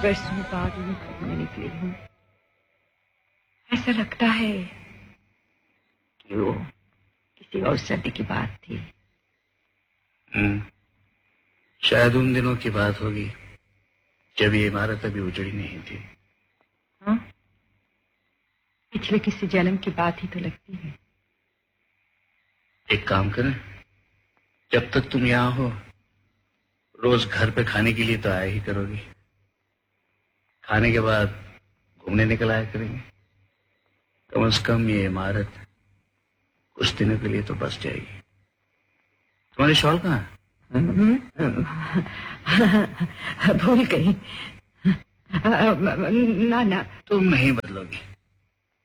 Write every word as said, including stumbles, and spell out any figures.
बरसों बाद यूं घूमने निकली हूँ। ऐसा लगता है कि वो किसी और सदी की बात थी। हम्म, शायद उन दिनों की बात होगी जब ये इमारत अभी उजड़ी नहीं थी। हाँ, पिछले किसी जन्म की बात ही तो लगती है। एक काम करें, जब तक तुम यहाँ हो रोज घर पे खाने के लिए तो आया ही करोगी। खाने के बाद घूमने निकल आया करेंगे। कम से कम ये इमारत कुछ दिनों के लिए तो बस जाएगी। तुम्हारी शॉल कहाँ है? भूल गई। ना ना, तुम नहीं बदलोगी।